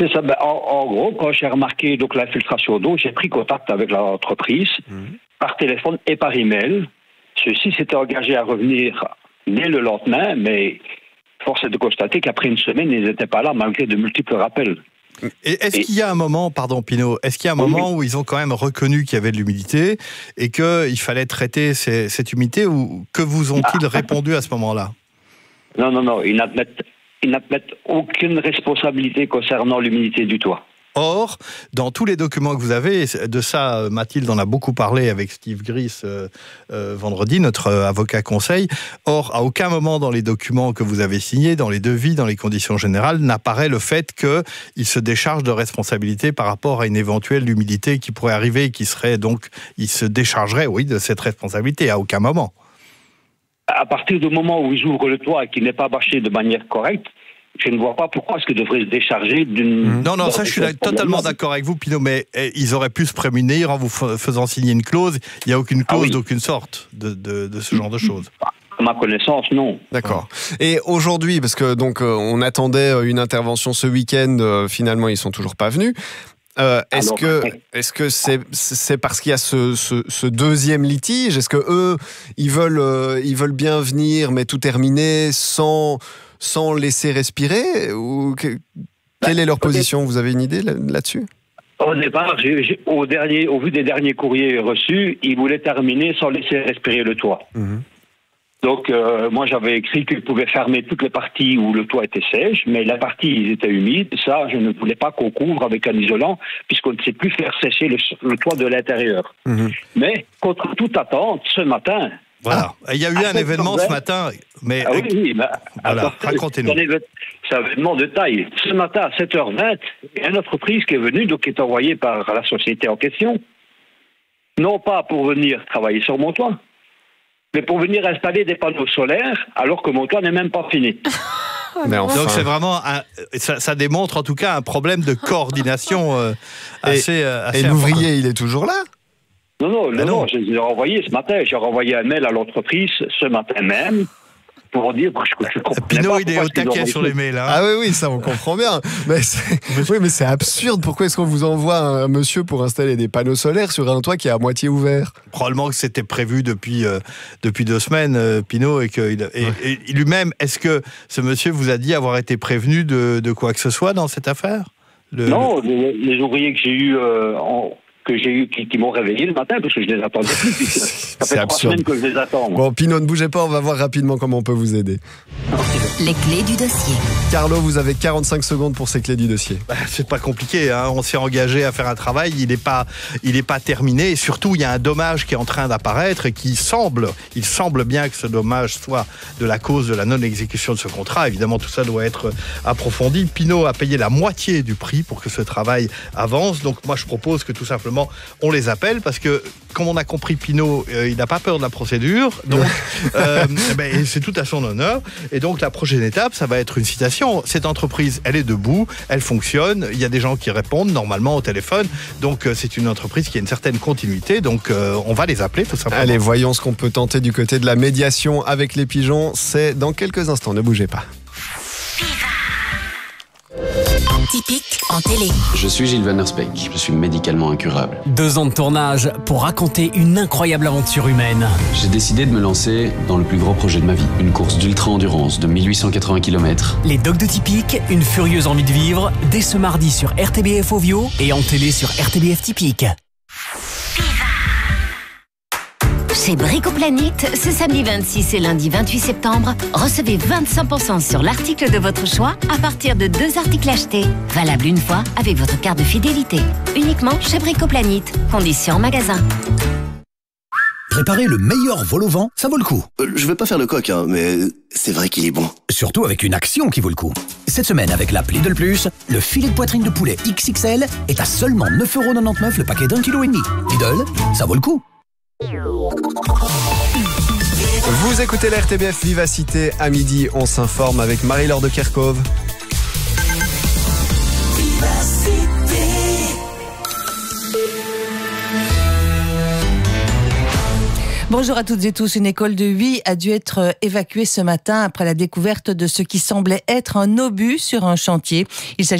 C'est ça. En gros, quand j'ai remarqué donc l'infiltration d'eau, j'ai pris contact avec l'entreprise par téléphone et par email. Ceux-ci s'étaient engagés à revenir dès le lendemain, mais force est de constater qu'après une semaine, ils n'étaient pas là malgré de multiples rappels. Et est-ce qu'il y a un moment, pardon Pinault, est-ce qu'il y a un moment où ils ont quand même reconnu qu'il y avait de l'humidité et qu'il fallait traiter cette humidité, ou que vous ont-ils répondu à ce moment-là? Non, ils n'admettent aucune responsabilité concernant l'humidité du toit. Or, dans tous les documents que vous avez, de ça, Mathilde en a beaucoup parlé avec Steve Gris vendredi, notre avocat conseil. Or, à aucun moment dans les documents que vous avez signés, dans les devis, dans les conditions générales, n'apparaît le fait qu'il se décharge de responsabilité par rapport à une éventuelle humidité qui pourrait arriver et qui serait donc, il se déchargerait, oui, de cette responsabilité, à aucun moment. À partir du moment où ils ouvrent le toit et qu'il n'est pas bâché de manière correcte, je ne vois pas pourquoi est-ce qu'ils devraient se décharger d'une... Non, ça je suis totalement d'accord avec vous, Pinault, mais ils auraient pu se prémunir en vous faisant signer une clause. Il n'y a aucune clause d'aucune sorte de ce genre de choses. À ma connaissance, non. D'accord. Et aujourd'hui, parce que donc on attendait une intervention ce week-end, finalement ils sont toujours pas venus. Est-ce que c'est parce qu'il y a ce deuxième litige? Est-ce que eux ils veulent bien venir mais tout terminer sans laisser respirer, ou quelle est leur position? Vous avez une idée là-dessus? Au départ, au vu des derniers courriers reçus, ils voulaient terminer sans laisser respirer le toit. Donc, moi, j'avais écrit qu'ils pouvaient fermer toutes les parties où le toit était sèche, mais la partie où ils étaient humides, ça, je ne voulais pas qu'on couvre avec un isolant, puisqu'on ne sait plus faire sécher le toit de l'intérieur. Mais, contre toute attente, ce matin... Voilà. Il y a eu un événement ce matin, mais... voilà, racontez-nous. C'est un événement de taille. Ce matin, à 7h20, il y a une entreprise qui est venue, donc qui est envoyée par la société en question, non pas pour venir travailler sur mon toit, mais pour venir installer des panneaux solaires, alors que mon toit n'est même pas fini. Mais enfin... Donc c'est vraiment ça démontre en tout cas un problème de coordination assez et l'ouvrier, il est toujours là? Non, je l'ai renvoyé ce matin. J'ai renvoyé un mail à l'entreprise ce matin même pour dire que je comprends. Pinault, il est au taquet sur les mails. Hein. Ah oui, ça on comprend bien. Mais c'est absurde. Pourquoi est-ce qu'on vous envoie un monsieur pour installer des panneaux solaires sur un toit qui est à moitié ouvert? Probablement que c'était prévu depuis 2 semaines, Pinault, et lui-même, est-ce que ce monsieur vous a dit avoir été prévenu de quoi que ce soit dans cette affaire? Non, les ouvriers que j'ai eus qui m'ont réveillé le matin, parce que je les attendais plus. Ça fait 3 semaines que je les attends. Moi. Bon, Pinault, ne bougez pas, on va voir rapidement comment on peut vous aider. Les clés du dossier. Carlo, vous avez 45 secondes pour ces clés du dossier. C'est pas compliqué, hein. On s'est engagé à faire un travail, il est pas terminé, et surtout il y a un dommage qui est en train d'apparaître et il semble bien que ce dommage soit de la cause de la non-exécution de ce contrat. Évidemment, tout ça doit être approfondi. Pinault a payé la moitié du prix pour que ce travail avance, donc moi je propose que tout simplement on les appelle, parce que comme on a compris, Pinault, il n'a pas peur de la procédure, donc c'est tout à son honneur. Et donc la prochaine étape, ça va être une citation. Cette entreprise, elle est debout, elle fonctionne, il y a des gens qui répondent normalement au téléphone, donc c'est une entreprise qui a une certaine continuité, donc on va les appeler tout simplement. Allez, voyons ce qu'on peut tenter du côté de la médiation avec les pigeons, c'est dans quelques instants, ne bougez pas. Typique en télé. Je suis Gilles Van Der Speck, je suis médicalement incurable. 2 ans de tournage pour raconter une incroyable aventure humaine. J'ai décidé de me lancer dans le plus gros projet de ma vie, une course d'ultra-endurance de 1880 km. Les Dogs de Typique, une furieuse envie de vivre, dès ce mardi sur RTBF Ovio et en télé sur RTBF Typique. Chez Bricoplanète, ce samedi 26 et lundi 28 septembre, recevez 25% sur l'article de votre choix à partir de 2 articles achetés. Valable une fois avec votre carte de fidélité. Uniquement chez Bricoplanète. Conditions en magasin. Préparer le meilleur vol au vent, ça vaut le coup. Je vais pas faire le coq, hein, mais c'est vrai qu'il est bon. Surtout avec une action qui vaut le coup. Cette semaine, avec l'app Lidl Plus, le filet de poitrine de poulet XXL est à seulement 9,99€ le paquet d'1,5 kg. Lidl, ça vaut le coup. Vous écoutez la RTBF Vivacité, à midi, on s'informe avec Marie-Laure de Kerkhove. Bonjour à toutes et tous. Une école de Huy a dû être évacuée ce matin après la découverte de ce qui semblait être un obus sur un chantier. Il s'agit